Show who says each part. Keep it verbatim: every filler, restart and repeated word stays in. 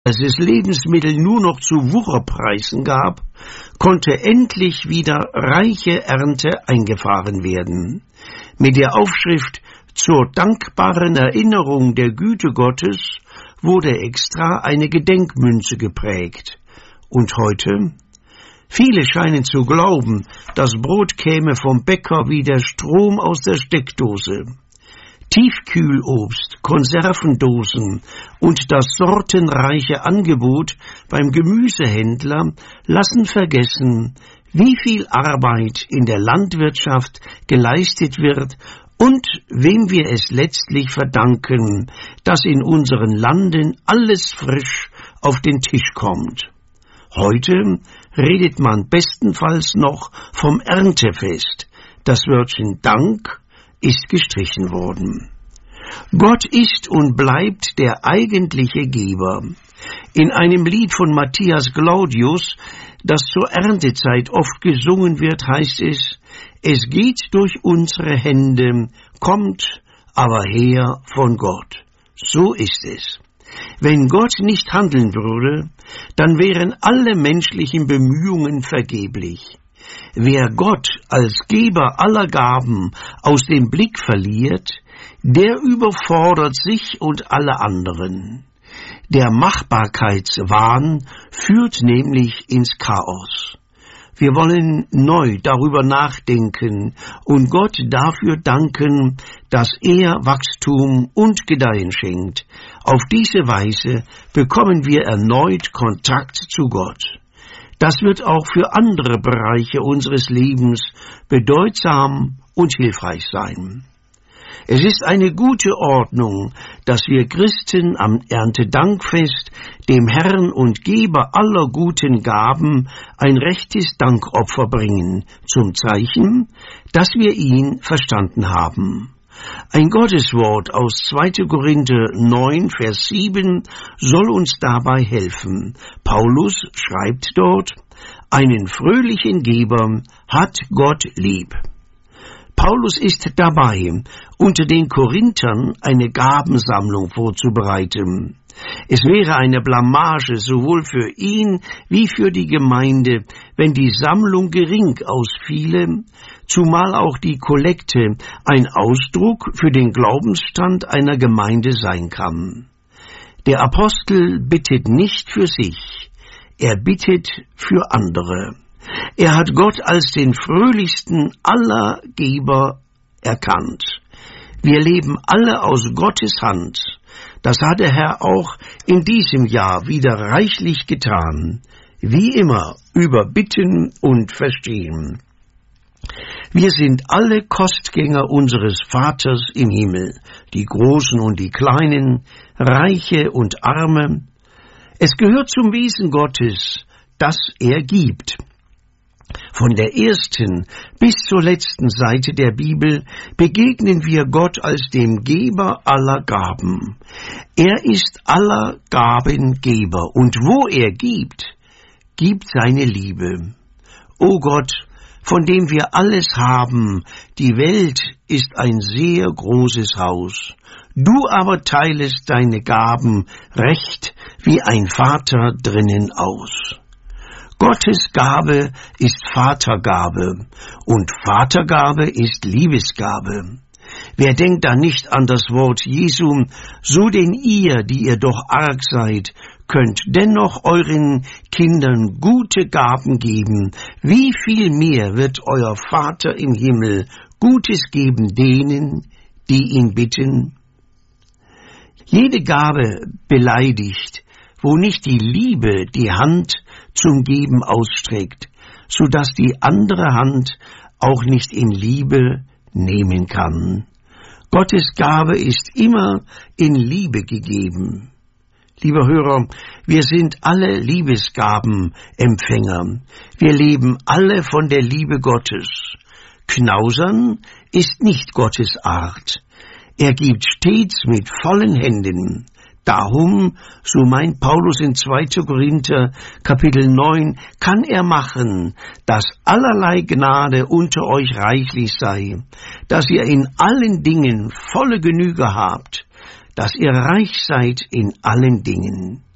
Speaker 1: Als es Lebensmittel nur noch zu Wucherpreisen gab, konnte endlich wieder reiche Ernte eingefahren werden. Mit der Aufschrift »Zur dankbaren Erinnerung der Güte Gottes« wurde extra eine Gedenkmünze geprägt. Und heute? Viele scheinen zu glauben, das Brot käme vom Bäcker wie der Strom aus der Steckdose. Tiefkühlobst, Konservendosen und das sortenreiche Angebot beim Gemüsehändler lassen vergessen, wie viel Arbeit in der Landwirtschaft geleistet wird und wem wir es letztlich verdanken, dass in unseren Landen alles frisch auf den Tisch kommt. Heute redet man bestenfalls noch vom Erntefest. Das Wörtchen Dank ist gestrichen worden. Gott ist und bleibt der eigentliche Geber. In einem Lied von Matthias Claudius, das zur Erntezeit oft gesungen wird, heißt es: Es geht durch unsere Hände, kommt aber her von Gott. So ist es. Wenn Gott nicht handeln würde, dann wären alle menschlichen Bemühungen vergeblich. Wer Gott als Geber aller Gaben aus dem Blick verliert, der überfordert sich und alle anderen. Der Machbarkeitswahn führt nämlich ins Chaos. Wir wollen neu darüber nachdenken und Gott dafür danken, dass er Wachstum und Gedeihen schenkt. Auf diese Weise bekommen wir erneut Kontakt zu Gott. Das wird auch für andere Bereiche unseres Lebens bedeutsam und hilfreich sein. Es ist eine gute Ordnung, dass wir Christen am Erntedankfest dem Herrn und Geber aller guten Gaben ein rechtes Dankopfer bringen, zum Zeichen, dass wir ihn verstanden haben. Ein Gotteswort aus zweiter Korinther neun, Vers sieben soll uns dabei helfen. Paulus schreibt dort: Einen fröhlichen Geber hat Gott lieb. Paulus ist dabei, unter den Korinthern eine Gabensammlung vorzubereiten. Es wäre eine Blamage sowohl für ihn wie für die Gemeinde, wenn die Sammlung gering ausfiele, zumal auch die Kollekte ein Ausdruck für den Glaubensstand einer Gemeinde sein kann. Der Apostel bittet nicht für sich, er bittet für andere. Er hat Gott als den fröhlichsten aller Geber erkannt. Wir leben alle aus Gottes Hand. Das hat der Herr auch in diesem Jahr wieder reichlich getan. Wie immer über Bitten und Verstehen. Wir sind alle Kostgänger unseres Vaters im Himmel, die Großen und die Kleinen, Reiche und Arme. Es gehört zum Wesen Gottes, dass er gibt. Von der ersten bis zur letzten Seite der Bibel begegnen wir Gott als dem Geber aller Gaben. Er ist aller Gabengeber und wo er gibt, gibt seine Liebe. O Gott, von dem wir alles haben, die Welt ist ein sehr großes Haus. Du aber teilest deine Gaben recht wie ein Vater drinnen aus. Gottes Gabe ist Vatergabe und Vatergabe ist Liebesgabe. Wer denkt da nicht an das Wort Jesu, so denn ihr, die ihr doch arg seid, könnt dennoch euren Kindern gute Gaben geben, wie viel mehr wird euer Vater im Himmel Gutes geben denen, die ihn bitten? Jede Gabe beleidigt, wo nicht die Liebe die Hand zum Geben ausstreckt, so dass die andere Hand auch nicht in Liebe nehmen kann. Gottes Gabe ist immer in Liebe gegeben. Lieber Hörer, wir sind alle Liebesgabenempfänger. Wir leben alle von der Liebe Gottes. Knausern ist nicht Gottes Art. Er gibt stets mit vollen Händen. Darum, so meint Paulus in zweiter Korinther Kapitel neun, kann er machen, dass allerlei Gnade unter euch reichlich sei, dass ihr in allen Dingen volle Genüge habt, dass ihr reich seid in allen Dingen.